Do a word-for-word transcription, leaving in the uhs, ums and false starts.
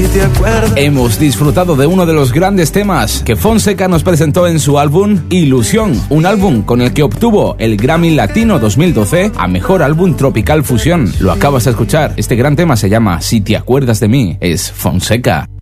te acuerdas. Hemos disfrutado de uno de los grandes temas que Fonseca nos presentó en su álbum Ilusión, un álbum con el que obtuvo el Grammy Latino dos mil doce a Mejor Álbum Tropical Fusión. Lo acabas de escuchar, este gran tema se llama Si te acuerdas de mí, es Fonseca.